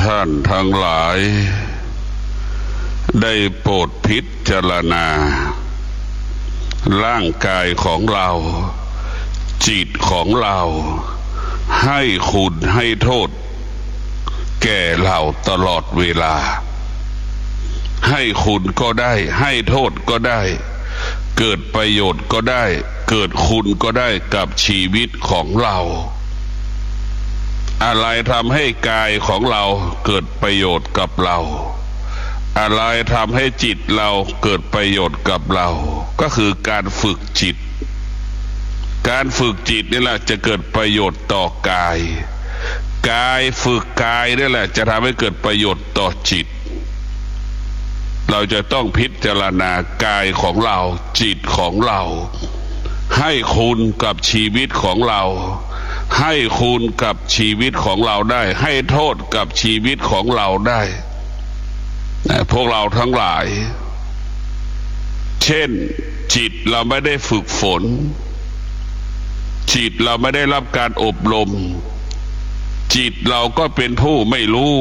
ท่านทั้งหลายได้โปรดพิจารณาร่างกายของเราจิตของเราให้คุณให้โทษแก่เราตลอดเวลาให้คุณก็ได้ให้โทษก็ได้เกิดประโยชน์ก็ได้เกิดคุณก็ได้กับชีวิตของเราอะไรทำให้กายของเราเกิดประโยชน์กับเราอะไรทำให้จิตเราเกิดประโยชน์กับเราก็คือการฝึกจิตการฝึกจิตนี่แหละจะเกิดประโยชน์ต่อกายกายฝึกกายนี่แหละจะทำให้เกิดประโยชน์ต่อจิตเราจะต้องพิจารณากายของเราจิตของเราให้คุณกับชีวิตของเราให้คุณกับชีวิตของเราได้ให้โทษกับชีวิตของเราได้พวกเราทั้งหลายเช่นจิตเราไม่ได้ฝึกฝนจิตเราไม่ได้รับการอบรมจิตเราก็เป็นผู้ไม่รู้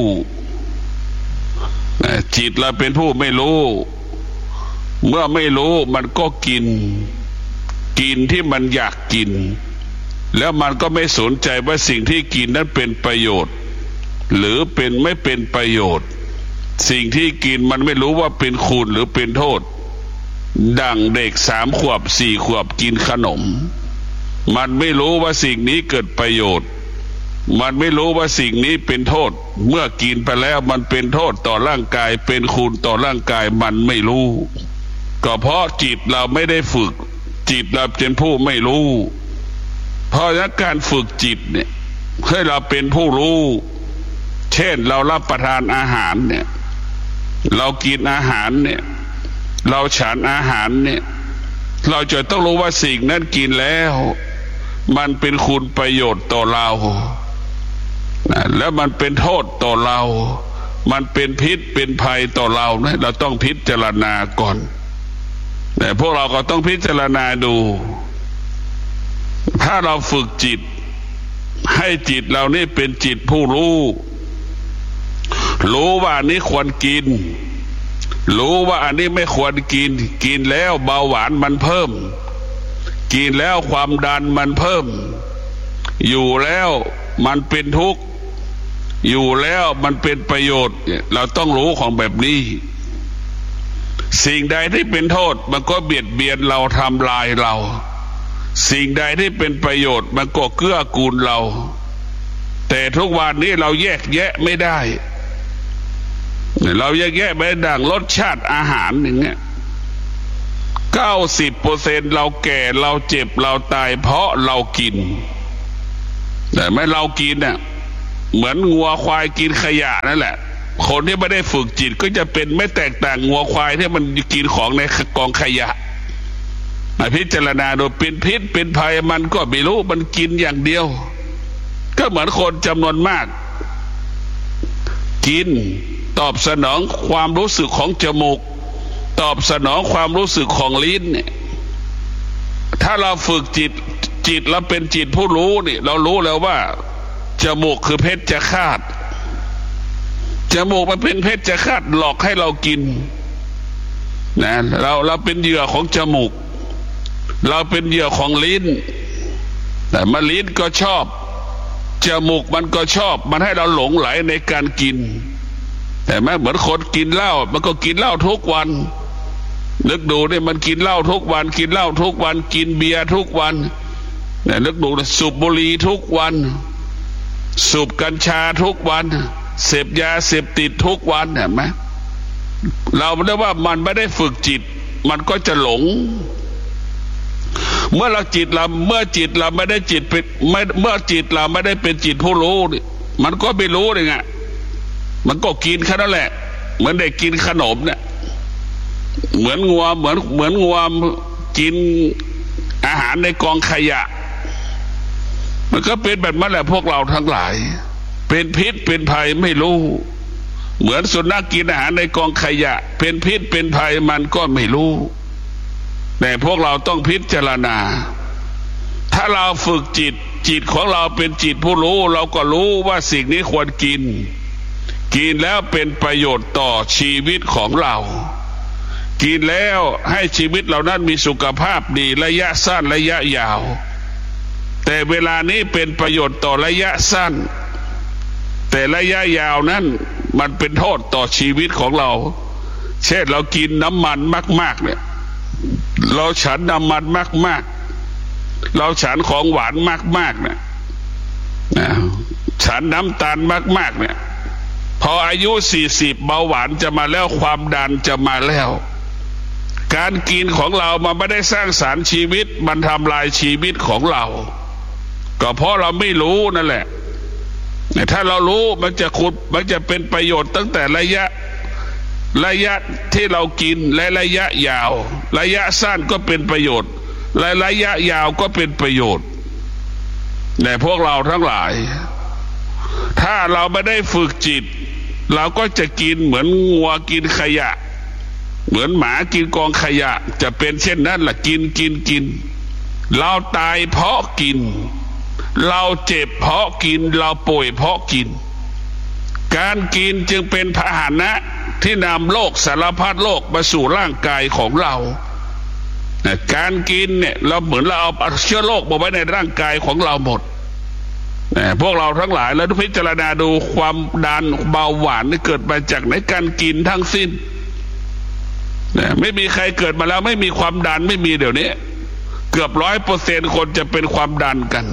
จิตเราเป็นผู้ไม่รู้เมื่อไม่รู้มันก็กินที่มันอยากกินแล้วมันก็ไม่สนใจว่าสิ่งที่กินนั้นเป็นประโยชน์หรือเป็นไม่เป็นประโยชน์สิ่งที่กินมันไม่รู้ว่าเป็นคุณหรือเป็นโทษดังเด็ก3 ขวบ 4 ขวบกินขนมมันไม่รู้ว่าสิ่งนี้เกิดประโยชน์มันไม่รู้ว่าสิ่งนี้เป็นโทษเมื่อกินไปแล้วมันเป็นโทษต่อร่างกายเป็นคุณต่อร่างกายมันไม่รู้ก็เพราะจิตเราไม่ได้ฝึกจิตเราเป็นผู้ไม่รู้เพราะฉะนั้นการฝึกจิตเนี่ยให้เราเป็นผู้รู้เช่นเรารับประทานอาหารเนี่ยเรากินอาหารเนี่ยเราฉันอาหารเนี่ยเราจะต้องรู้ว่าสิ่งนั้นกินแล้วมันเป็นคุณประโยชน์ต่อเราแล้วมันเป็นโทษต่อเรามันเป็นพิษเป็นภัยต่อเราเนี่ยเราต้องพิจารณาก่อนแต่พวกเราก็ต้องพิจารณาดูถ้าเราฝึกจิตให้จิตเรานี่เป็นจิตผู้รู้ว่าอันนี้ควรกินรู้ว่าอันนี้ไม่ควรกินแล้วเบาหวานมันเพิ่มกินแล้วความดันมันเพิ่มอยู่แล้วมันเป็นทุกข์อยู่แล้วมันเป็นประโยชน์เราต้องรู้ของแบบนี้สิ่งใดที่เป็นโทษมันก็เบียดเบียนเราทำลายเราสิ่งใดที่เป็นประโยชน์มันก็เกื้อกูลเราแต่ทุกวันนี้เราแยกแยะไม่ได้เราแยกแยะไม่ได้รสชาติอาหารอย่างเงี้ย90%เราแก่เราเจ็บเราตายเพราะเรากินแต่ไม่เรากินเนี่ยเหมือนงัวควายกินขยะนั่นแหละคนที่ไม่ได้ฝึกจิตก็จะเป็นไม่แตกต่างงัวควายที่มันกินของในกองขยะมาพิจารณาดูเป็นพิษเป็นภัยมันก็ไม่รู้มันกินอย่างเดียวก็เหมือนคนจำนวนมากกินตอบสนองความรู้สึกของจมูกตอบสนองความรู้สึกของลิ้นเนี่ยถ้าเราฝึกจิตเราเป็นจิตผู้รู้นี่เรารู้แล้วว่าจมูกคือเพชฌฆาตจมูกมันเป็นเพชฌฆาตหลอกให้เรากินนะเราเป็นเหยื่อของจมูกเราเป็นเหยื่อของลิ้นแต่มาลิ้นก็ชอบจมูกมันก็ชอบมันให้เราหลงไหลในการกินแต่แม้เหมือนคนกินเหล้ามันก็กินเหล้าทุกวันนึกดูเนี่ยมันกินเหล้าทุกวันกินเหล้าทุกวันกินเบียร์ทุกวันเนี่ยนึกดูสูบบุหรี่ทุกวันสูบกัญชาทุกวันเสพยาเสพติดทุกวันเห็นไหมเราไม่ได้ว่ามันไม่ได้ฝึกจิตมันก็จะหลงเมื่อจิตเราไม่ได้จิตเป็นเมื่อจิตเราไม่ได้เป็นจิตผู้รู้มันก็ไม่รู้เลยไงมันก็กินแค่นั้นแหละเหมือนเด็กกินขนมเนี่ยเหมือนงัวกินอาหารในกองขยะมันก็เป็นแบบนั้นแหละพวกเราทั้งหลายเป็นพิษเป็นภัยไม่รู้เหมือนสุนัขกินอาหารในกองขยะเป็นพิษเป็นภัยมันก็ไม่รู้แต่พวกเราต้องพิจารณาถ้าเราฝึกจิตของเราเป็นจิตผู้รู้เราก็รู้ว่าสิ่งนี้ควรกินกินแล้วเป็นประโยชน์ต่อชีวิตของเรากินแล้วให้ชีวิตเรานั้นมีสุขภาพดีระยะสั้นระยะยาวแต่เวลานี้เป็นประโยชน์ต่อระยะสั้นแต่ระยะยาวนั้นมันเป็นโทษต่อชีวิตของเราเช่นเรากินน้ำมันมากๆเนี่ยเราฉันน้ำมันมากๆเราฉันของหวานมากๆเนี่ยฉันน้ำตาลมากๆเนี่ยพออายุ40เบาหวานจะมาแล้วความดันจะมาแล้วการกินของเรามันไม่ได้สร้างสรรค์ชีวิตมันทำลายชีวิตของเราก็เพราะเราไม่รู้นั่นแหละถ้าเรารู้มันจะเป็นประโยชน์ตั้งแต่ระยะที่เรากินและระยะยาวระยะสั้นก็เป็นประโยชน์และระยะยาวก็เป็นประโยชน์แต่พวกเราทั้งหลายถ้าเราไม่ได้ฝึกจิตเราก็จะกินเหมือนงัวกินขยะเหมือนหมากินกองขยะจะเป็นเช่นนั้นแหละกินเราตายเพราะกินเราเจ็บเพราะกินเราป่วยเพราะกินการกินจึงเป็นพาหนะที่นำโรคสารพัดโรคมาสู่ร่างกายของเราการกินเนี่ยเราเหมือนเราเอาเชื้อโรคมาไว้ในร่างกายของเราหมดพวกเราทั้งหลายแล้วพิจารณาดูความดันเบาหวานที่เกิดมาจากในการกินทั้งสิ้นไม่มีใครเกิดมาแล้วไม่มีความดันไม่มีเดี๋ยวนี้เกือบ100%คนจะเป็นความดันกัน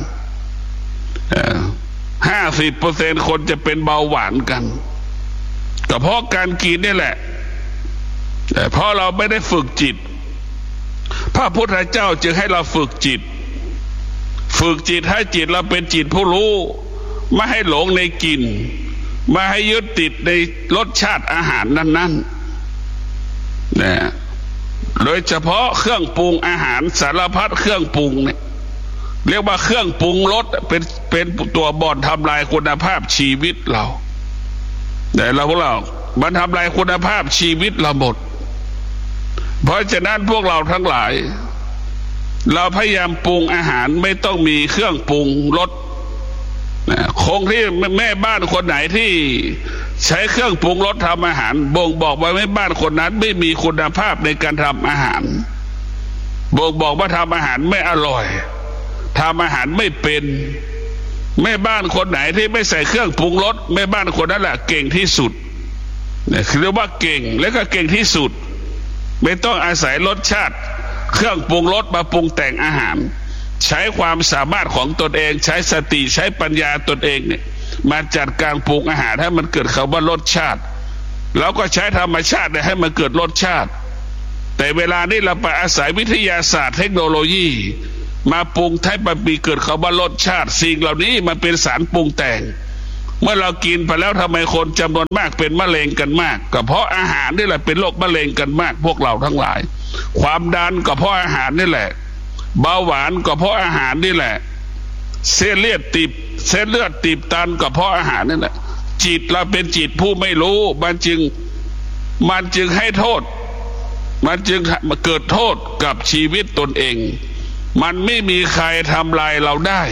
50%คนจะเป็นเบาหวานกันก็เพราะการกินนี่แหละแต่เพราะเราไม่ได้ฝึกจิตพระพุทธเจ้าจึงให้เราฝึกจิตให้จิตเราเป็นจิตผู้รู้ไม่ให้หลงในกลิ่นไม่ให้ยึดติดในรสชาติอาหารนั้นๆนะโดยเฉพาะเครื่องปรุงอาหารสารพัดเครื่องปรุงเนี่ยเรียกว่าเครื่องปรุงรสเป็นตัวบ่อนทำลายคุณภาพชีวิตเราแต่พวกเรามันทำลายคุณภาพชีวิตเราหมดเพราะฉะนั้นพวกเราทั้งหลายเราพยายามปรุงอาหารไม่ต้องมีเครื่องปรุงรสคงที่แม่บ้านคนไหนที่ใช้เครื่องปรุงรสทำอาหารบ่งบอกว่าแม่บ้านคนนั้นไม่มีคุณภาพในการทำอาหารบ่งบอกว่าทำอาหารไม่อร่อยทำอาหารไม่เป็นแม่บ้านคนไหนที่ไม่ใส่เครื่องปรุงรสแม่บ้านคนนั้นแหละเก่งที่สุดเนี่ยคือเรียกว่าเก่งและก็เก่งที่สุดไม่ต้องอาศัยรสชาติเครื่องปรุงรสมาปรุงแต่งอาหารใช้ความสามารถของตนเองใช้สติใช้ปัญญาตนเองเนี่ยมาจัดการปรุงอาหารให้มันเกิดคำว่ารสชาติแล้วก็ใช้ธรรมชาติให้มันเกิดรสชาติแต่เวลานี้เราไปอาศัยวิทยาศาสตร์เทคโนโลยีมาปรุงให้มันมีเกิดคำว่ารสชาติสิ่งเหล่านี้มันเป็นสารปรุงแต่งเมื่อเรากินไปแล้วทำไมคนจำนวนมากเป็นมะเร็งกันมากก็เพราะอาหารนี่แหละเป็นโรคมะเร็งกันมากพวกเราทั้งหลายความดันก็เพราะอาหารนี่แหละเบาหวานก็เพราะอาหารนี่แหละเส้นเลือดตีบตันก็เพราะอาหารนี่แหละจิตเราเป็นจิตผู้ไม่รู้มันจึงให้โทษมันจึงมาเกิดโทษกับชีวิตตนเองมันไม่มีใครทำลายเราได้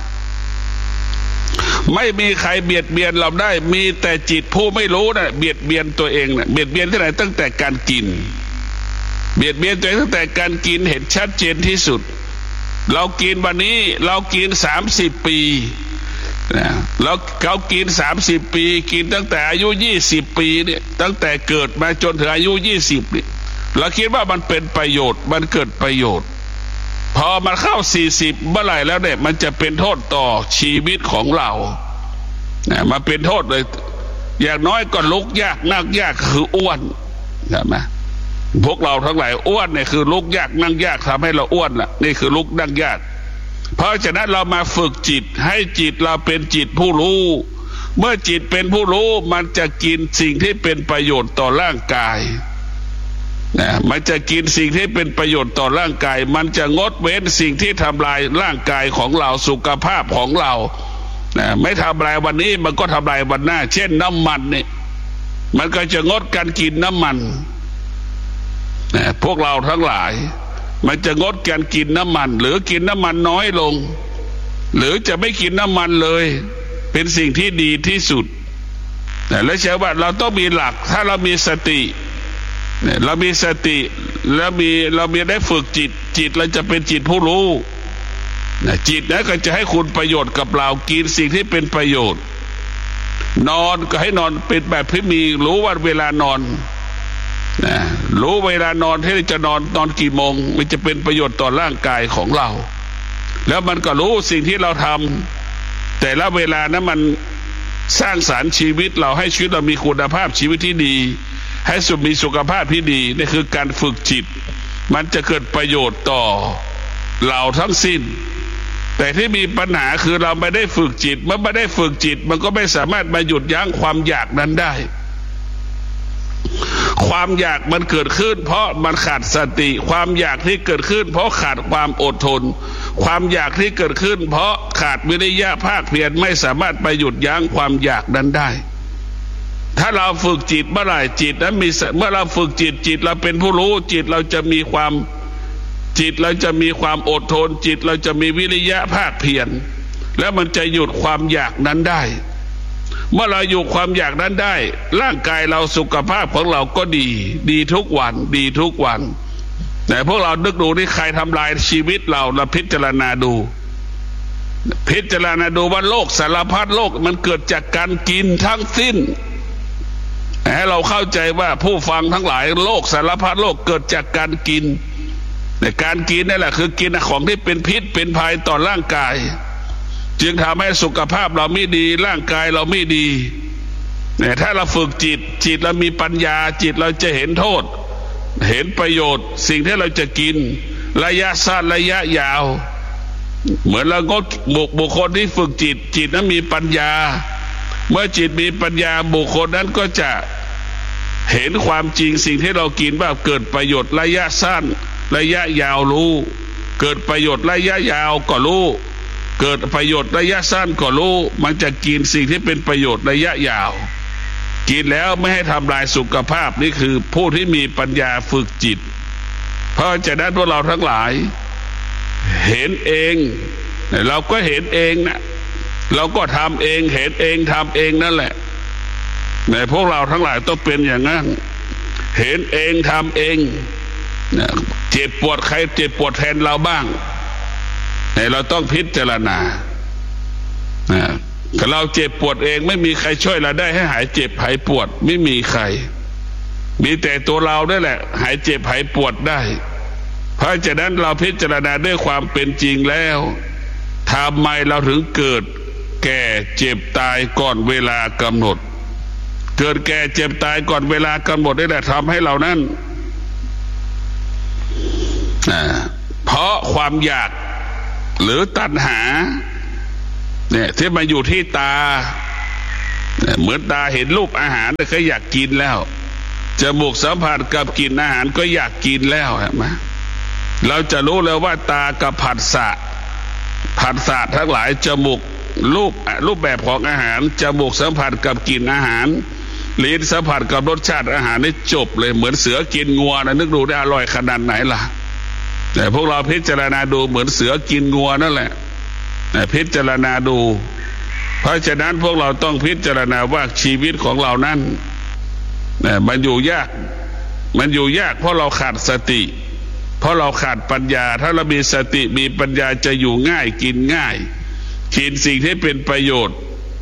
ไม่มีใครเบียดเบียนเราได้มีแต่จิตผู้ไม่รู้นะเบียดเบียนตัวเองนะเบียดเบียนที่ไหนตั้งแต่การกินเบียดเบียนตัวเองตั้งแต่การกินเห็นชัดเจนที่สุดเรากินวันนี้เรากิน30 ปีนะเรากิน30 ปีกินตั้งแต่อายุ20 ปีเนี่ยตั้งแต่เกิดมาจนถึงอายุ20เนี่ยเราคิดว่ามันเป็นประโยชน์มันเกิดประโยชน์พอมันเข้า40เมื่อไหร่แล้วเนี่ยมันจะเป็นโทษต่อชีวิตของเราเนี่ยมาเป็นโทษเลยอย่างน้อยก็ลุกยากนั่งยากคืออ้วนใช่ไหมพวกเราทั้งหลายอ้วนเนี่ยคือลุกยากนั่งยากทำให้เราอ้วนล่ะนี่คือลุกนั่งยากเพราะฉะนั้นเรามาฝึกจิตให้จิตเราเป็นจิตผู้รู้เมื่อจิตเป็นผู้รู้มันจะกินสิ่งที่เป็นประโยชน์ต่อร่างกายมันจะกินสิ่งที่เป็นประโยชน์ต่อร่างกายมันจะงดเว้นสิ่งที่ทำลายร่างกายของเราสุขภาพของเราไม่ทำลายวันนี้มันก็ทำลายวันหน้าเช่นน้ำมันเนี่ยมันก็จะงดการกินน้ำมันพวกเราทั้งหลายมันจะงดการกินน้ำมันหรือกินน้ำมันน้อยลงหรือจะไม่กินน้ำมันเลยเป็นสิ่งที่ดีที่สุดและเชื่อว่าเราต้องมีหลักถ้าเรามีสติเรามีสติแล้วเรามีได้ฝึกจิตเราจะเป็นจิตผู้รู้จิตนั้นก็จะให้คุณประโยชน์กับเรากินสิ่งที่เป็นประโยชน์นอนก็ให้นอนเป็นแบบที่มีรู้ว่าเวลานอนรู้เวลานอนที่จะนอนกี่โมงมันจะเป็นประโยชน์ต่อร่างกายของเราแล้วมันก็รู้สิ่งที่เราทำแต่ละเวลานั้นมันสร้างสรรค์ชีวิตเราให้ชีวิตเรามีคุณภาพชีวิตที่ดีให้มีสุขภาพที่ดีนี่คือการฝึกจิตมันจะเกิดประโยชน์ต่อเราทั้งสิ้นแต่ที่มีปัญหาคือเราไม่ได้ฝึกจิตเมื่อไม่ได้ฝึกจิตมันก็ไม่สามารถมาหยุดยั้งความอยากนั้นได้ความอยากมันเกิดขึ้นเพราะมันขาดสติความอยากที่เกิดขึ้นเพราะขาดความอดทนความอยากที่เกิดขึ้นเพราะขาดวิริยะภาคเพียรไม่สามารถไปหยุดยั้งความอยากนั้นได้ถ้าเราฝึกจิตเมื่อไหร่จิตนั้นเมื่อเราฝึกจิตเราเป็นผู้รู้จิตเราจะมีความอดทนจิตเราจะมีวิริยะภาคเพียรแล้วมันจะหยุดความอยากนั้นได้เมื่อเราหยุดความอยากนั้นได้ร่างกายเราสุขภาพของเราก็ดีทุกวันแต่พวกเรานึกดูที่ใครทำลายชีวิตเราพิจารณาดูว่าโลกสารพัดโลกมันเกิดจากการกินทั้งสิ้นให้เราเข้าใจว่าผู้ฟังทั้งหลายโลกสารพัดโลกเกิดจากการกินแต่การกินนี่แหละคือกินของที่เป็นพิษเป็นภัยต่อร่างกายจึงทำให้สุขภาพเราไม่ดีร่างกายเราไม่ดีเนี่ยถ้าเราฝึกจิตเรามีปัญญาจิตเราจะเห็นโทษเห็นประโยชน์สิ่งที่เราจะกินระยะสั้นระยะยาวเหมือนเราก็บุคคลที่ฝึกจิตนั้นมีปัญญาเมื่อจิตมีปัญญาบุคคลนั้นก็จะเห็นความจริงสิ่งที่เรากินว่าเกิดประโยชน์ระยะสั้นระยะยาวรู้เกิดประโยชน์ระยะยาวก็รู้เกิดประโยชน์ระยะสั้นก็รู้มันจะกินสิ่งที่เป็นประโยชน์ระยะยาวกินแล้วไม่ให้ทำลายสุขภาพนี่คือผู้ที่มีปัญญาฝึกจิตเพราะฉะนั้นพวกเราทั้งหลายเห็นเองเราก็เห็นเองนะเราก็ทำเองเห็นเองทำเองนั่นแหละแต่พวกเราทั้งหลายต้องเป็นอย่างนั้นเห็นเองทำเองเจ็บปวดใครเจ็บปวดแทนเราบ้างแต่เราต้องพิจารณาถ้าเราเจ็บปวดเองไม่มีใครช่วยเราได้ให้หายเจ็บหายปวดไม่มีใครมีแต่ตัวเราได้แหละหายเจ็บหายปวดได้เพราะฉะนั้นเราพิจารณาด้วยความเป็นจริงแล้วทำไมเราถึงเกิดแก่เจ็บตายก่อนเวลากำหนดเกิดแก่เจ็บตายก่อนเวลากำหนดได้แหละทำให้เรานั้นเพราะความอยากหรือตัณหาเนี่ยที่มาอยู่ที่ตาเหมือนตาเห็นรูปอาหารก็อยากกินแล้วจมูกสัมผัสกับกลิ่นอาหารก็อยากกินแล้วใช่ไหมเราจะรู้แล้วว่าตากับผัสสะทั้งหลายจมูกรูปแบบของอาหารจมูกสัมผัสกับกลิ่นอาหารลิ้นสัมผัสกับรสชาติอาหารนี่จบเลยเหมือนเสือกินงัวนะนึกดูได้อร่อยขนาดไหนล่ะแต่พวกเราพิจารณาดูเหมือนเสือกินงัวนั่นแหละพิจารณาดูเพราะฉะนั้นพวกเราต้องพิจารณาว่าชีวิตของเรานั้นมันอยู่ยากเพราะเราขาดสติเพราะเราขาดปัญญาถ้าเรามีสติมีปัญญาจะอยู่ง่ายกินง่ายกินสิ่งที่เป็นประโยชน์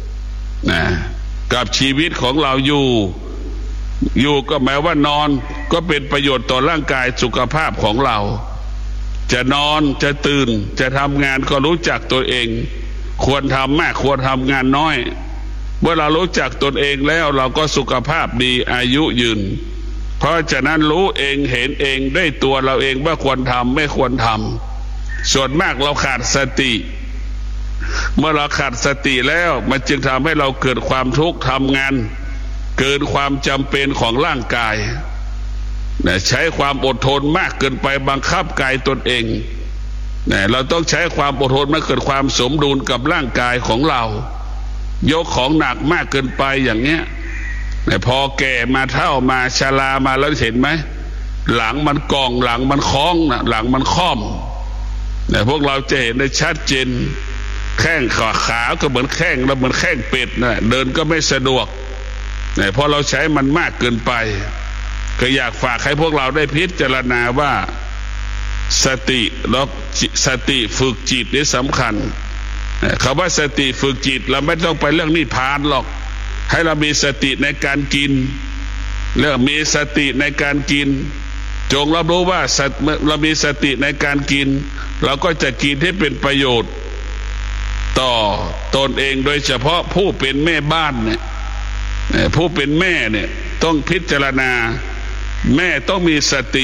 กับชีวิตของเราอยู่ก็หมายว่านอนก็เป็นประโยชน์ต่อร่างกายสุขภาพของเราจะนอนจะตื่นจะทำงานก็รู้จักตัวเองควรทำมากควรทำงานน้อยเมื่อเรารู้จักตนเองแล้วเราก็สุขภาพดีอายุยืนเพราะฉะนั้นรู้เองเห็นเองได้ตัวเราเองว่าควรทำไม่ควรทำส่วนมากเราขาดสติเมื่อเราขาดสติแล้วมันจึงทำให้เราเกิดความทุกข์ทำงานเกินความจำเป็นของร่างกายใช้ความอดทนมากเกินไปบังคับกายตนเองเราต้องใช้ความอดทนมาเกิดความสมดุลกับร่างกายของเรายกของหนักมากเกินไปอย่างเนี้ยพอแก่มาเฒ่ามาชรามาแล้วเห็นไหมหลังมันกองหลังมันคล้องหลังมันค่อมพวกเราจะเห็นได้ชัดเจนแข้งขาก็เหมือนแข้งเราเหมือนแข้งเป็ดเดินก็ไม่สะดวกเพราะเราใช้มันมากเกินไปก็อยากฝากให้พวกเราได้พิจารณาว่าสติแล้วสติฝึกจิตนี่สำคัญคำว่าสติฝึกจิตเราไม่ต้องไปเรื่องนิพพานหรอกให้เรามีสติในการกินเรื่องมีสติในการกินจงรับรู้ว่าเรามีสติในการกินเราก็จะกินที่เป็นประโยชน์ต่อตนเองโดยเฉพาะผู้เป็นแม่บ้านเนี่ยผู้เป็นแม่เนี่ยต้องพิจารณาแม่ต้องมีสติ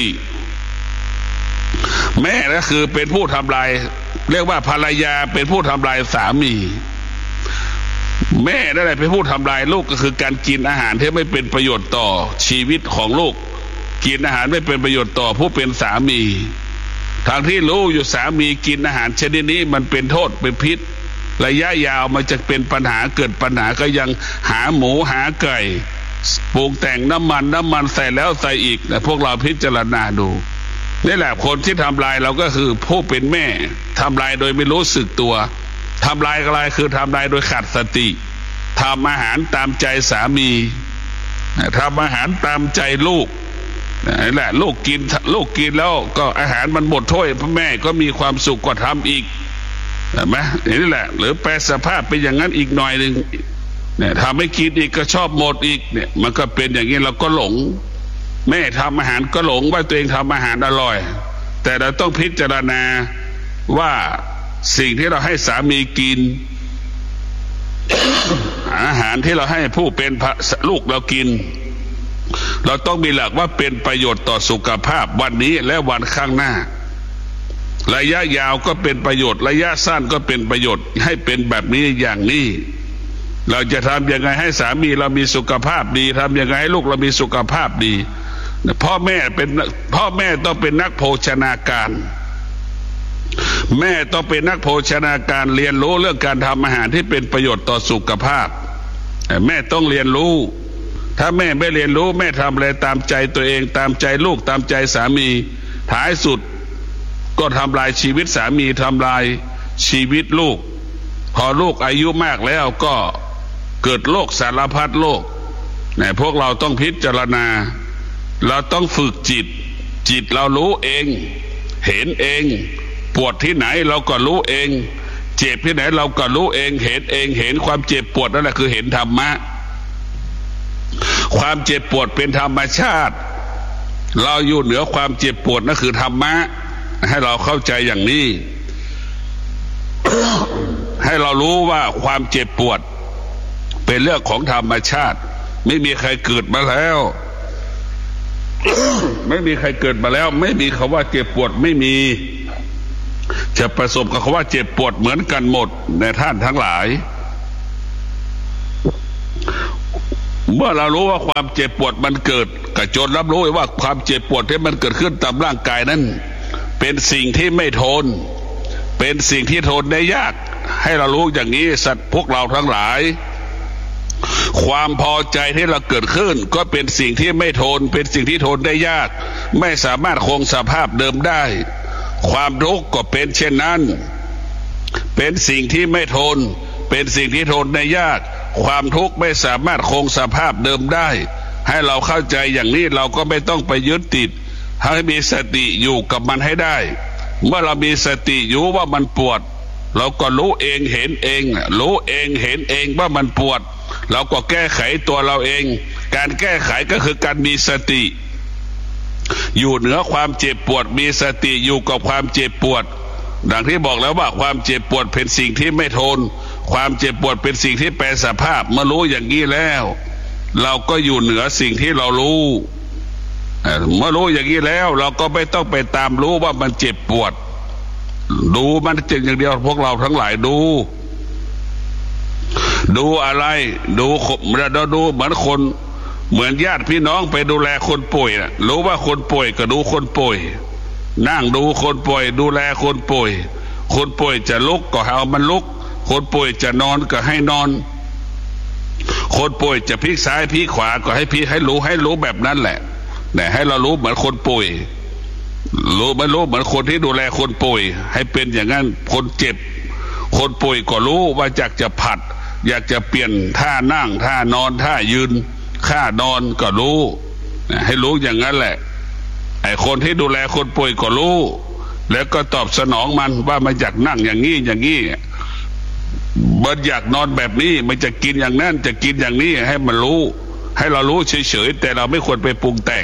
แม่ก็คือเป็นผู้ทำลายเรียกว่าภรรยาเป็นผู้ทำลายสามีแม่นั่นแหละเป็นผู้ทำลายลูกก็คือการกินอาหารที่ไม่เป็นประโยชน์ต่อชีวิตของลูกกินอาหารไม่เป็นประโยชน์ต่อผู้เป็นสามีทางที่รู้อยู่สามีกินอาหารชนิดนี้มันเป็นโทษเป็นพิษระยะยาวมันจะเป็นปัญหาเกิดปัญหาก็ยังหาหมูหาไก่ปรุงแต่งน้ำมันใส่แล้วใส่อีกนะพวกเราพิจารณาดูนี่แหละคนที่ทำลายเราก็คือผู้เป็นแม่ทำลายโดยไม่รู้สึกตัวทำลายอะไรคือทำลายโดยขาดสติทำอาหารตามใจสามีทำอาหารตามใจลูกนี่แหละลูกกินแล้วก็อาหารมันหมดถ้วยพ่อแม่ก็มีความสุขก็ทำอีกเห็นไหมนี่แหละหรือแปลสภาพเป็นอย่างนั้นอีกหน่อยหนึ่งเนี่ยทำให้กินอีกก็ชอบหมดอีกเนี่ยมันก็เป็นอย่างนี้เราก็หลงแม่ทำอาหารก็หลงว่าตัวเองทำอาหารอร่อยแต่เราต้องพิจารณาว่าสิ่งที่เราให้สามีกิน อาหารที่เราให้ผู้เป็นลูกเรากินเราต้องมีหลักว่าเป็นประโยชน์ต่อสุขภาพวันนี้และวันข้างหน้าระยะยาวก็เป็นประโยชน์ระยะสั้นก็เป็นประโยชน์ให้เป็นแบบนี้อย่างนี้เราจะทำยังไงให้สามีเรามีสุขภาพดีทำยังไงให้ลูกเรามีสุขภาพดีพ่อแม่ต้องเป็นนักโภชนาการแม่ต้องเป็นนักโภชนาการเรียนรู้เรื่องการทำอาหารที่เป็นประโยชน์ต่อสุขภาพแม่ต้องเรียนรู้ถ้าแม่ไม่เรียนรู้แม่ทำอะไรตามใจตัวเองตามใจลูกตามใจสามีท้ายสุดก็ทำลายชีวิตสามีทำลายชีวิตลูกพอลูกอายุมากแล้วก็เกิดโรคสารพัดโรคเนี่ยพวกเราต้องพิจารณาเราต้องฝึกจิตเรารู้เองเห็นเองปวดที่ไหนเราก็รู้เองเจ็บที่ไหนเราก็รู้เองเห็นเองเห็นความเจ็บปวดนั่นแหละคือเห็นธรรมะความเจ็บปวดเป็นธรรมชาติเราอยู่เหนือความเจ็บปวดนั่นคือธรรมะให้เราเข้าใจอย่างนี้ ให้เรารู้ว่าความเจ็บปวดเป็นเรื่องของธรรมชาติไม่มีใครเกิดมาแล้ว ไม่มีใครเกิดมาแล้วไม่มีคำว่าเจ็บปวดไม่มีจะประสบกับคำว่าเจ็บปวดเหมือนกันหมดในท่านทั้งหลายเมื่อเรารู้ว่าความเจ็บปวดมันเกิดก็จนรับรู้ว่าความเจ็บปวดที่มันเกิดขึ้นตามร่างกายนั้นเป็นสิ่งที่ไม่ทนเป็นสิ่งที่ทนได้ยากให้เรารู้อย่างนี้สัตว์พวกเราทั้งหลายความพอใจที่เราเกิดขึ้นก็เป็นสิ่งที่ไม่ทนเป็นสิ่งที่ทนได้ยากไม่สามารถคงสภาพเดิมได้ความทุกข์ก็เป็นเช่นนั้นเป็นสิ่งที่ไม่ทนเป็นสิ่งที่ทนได้ยากความทุกข์ไม่สามารถคงสภาพเดิมได้ให้เราเข้าใจอย่างนี้เราก็ไม่ต้องไปยึดติดให้มีสติอยู่กับมันให้ได้เมื่อเรามีสติอยู่ว่ามันปวดเราก็รู้เองเห็นเองรู้เองเห็นเองว่ามันปวดเราก็แก้ไขตัวเราเองการแก้ไขก็คือการมีสติอยู่เหนือความเจ็บปวดมีสติอยู่กับความเจ็บปวดดังที่บอกแล้วว่าความเจ็บปวดเป็นสิ่งที่ไม่ทนความเจ็บปวดเป็นสิ่งที่แปรสภาพเมื่อรู้อย่างนี้แล้วเราก็อยู่เหนือสิ่งที่เรารู้เมื่อรู้อย่างนี้แล้วเราก็ไม่ต้องไปตามรู้ว่ามันเจ็บปวดดูมันเจ็บอย่างเดียวพวกเราทั้งหลายดูอะไรดูเราดูเหมือนคนเหมือนญาติพี่น้องไปดูแลคนป่วยนะรู้ว่าคนป่วยก็ดูคนป่วยนั่งดูคนป่วยดูแลคนป่วยคนป่วยจะลุกก็เอามันลุกคนป่วยจะนอนก็ให้นอนคนป่วยจะพลิกซ้ายพลิกขวาก็ให้พลิกให้รู้แบบนั้นแหละแต่ให้เรารู้เหมือนคนป่วยรู้เหมือนคนที่ดูแลคนป่วยให้เป็นอย่างนั้นคนเจ็บคนป่วยก็รู้ว่าอยากจะผัดอยากจะเปลี่ยนท่านั่งท่านอนท่ายืนค่านอนก็รู้ให้รู้อย่างนั้นแหละไอ้คนที่ดูแลคนป่วยก็รู้แล้วก็ตอบสนองมันว่ามันอยากนั่งอย่างนี้อย่างนี้มันอยากนอนแบบนี้มันจะกินอย่างนั้นจะกินอย่างนี้ให้มันรู้ให้เรารู้เฉยๆแต่เราไม่ควรไปปรุงแต่ง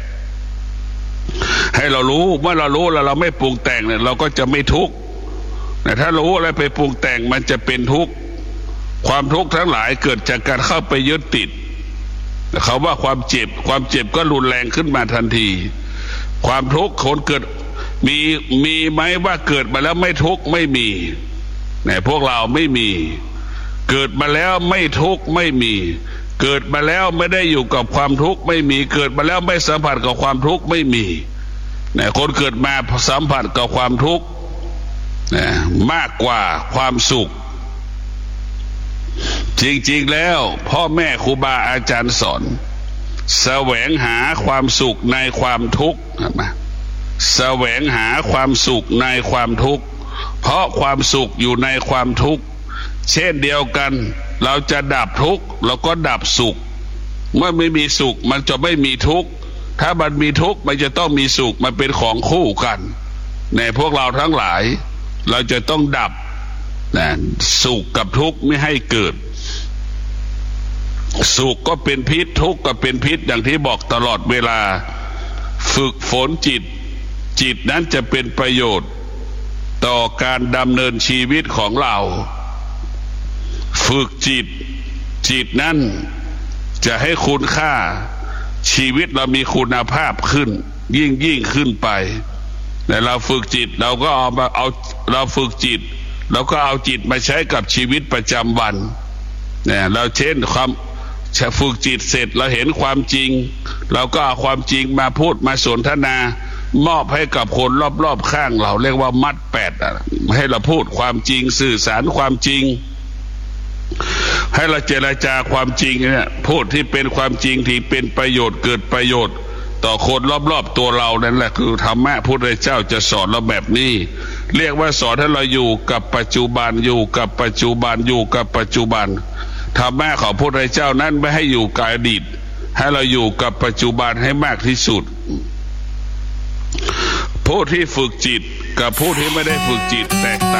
ให้เรารู้เมื่อเรารู้แล้วเราไม่ปรุงแต่งเนี่ยเราก็จะไม่ทุกข์แต่ถ้ารู้อะไรไปปรุงแต่งมันจะเป็นทุกข์ความทุกข์ทั้งหลายเกิดจากการเข้าไปยึดติดเขาว่าความเจ็บก็รุนแรงขึ้นมาทันทีความทุกข์คนเกิดมีไหมว่าเกิดมาแล้วไม่ทุกข์ไม่มีเนี่ยพวกเราไม่มีเกิดมาแล้วไม่ทุกข์ไม่มีเกิดมาแล้วไม่ได้อยู่กับความทุกข์ไม่มีเกิดมาแล้วไม่สัมผัสกับความทุกข์ไม่มีเนี่ยคนเกิดมาสัมผัสกับความทุกข์เนี่ยมากกว่าความสุขจริงๆแล้วพ่อแม่ครูบาอาจารย์สอนแสวงหาความสุขในความทุกข์แสวงหาความสุขในความทุกข์เพราะความสุขอยู่ในความทุกข์เช่นเดียวกันเราจะดับทุกข์เราก็ดับสุขเมื่อไม่มีสุขมันจะไม่มีทุกข์ถ้ามันมีทุกข์มันจะต้องมีสุขมันเป็นของคู่กันในพวกเราทั้งหลายเราจะต้องดับสุขกับทุกข์ไม่ให้เกิดสุขก็เป็นพิษทุกข์ก็เป็นพิษอย่างที่บอกตลอดเวลาฝึกฝนจิตนั้นจะเป็นประโยชน์ต่อการดำเนินชีวิตของเราฝึกจิตนั้นจะให้คุณค่าชีวิตเรามีคุณภาพขึ้นยิ่งขึ้นไปแต่เราฝึกจิตเราก็เราฝึกจิตเราก็เอาจิตมาใช้กับชีวิตประจำวันเนี่ยเราเช่นฝึกจิตเสร็จเราเห็นความจริงเราก็เอาความจริงมาพูดมาสนทนามอบให้กับคนรอบๆข้างเราเรียกว่ามัดแปดให้เราพูดความจริงสื่อสารความจริงให้เราเจรจาความจริงเนี่ยพูดที่เป็นความจริงที่เป็นประโยชน์เกิดประโยชน์ต่อคนรอบๆตัวเรานั่นแหละคือธรรมะพุทธเจ้าจะสอนเราแบบนี้เรียกว่าสอนให้เราอยู่กับปัจจุบันอยู่กับปัจจุบันอยู่กับปัจจุบันธรรมะของพระพุทธเจ้านั้นไม่ให้อยู่กับอดีตให้เราอยู่กับปัจจุบันให้มากที่สุดผู้ที่ฝึกจิตกับผู้ที่ไม่ได้ฝึกจิตแตกต่าง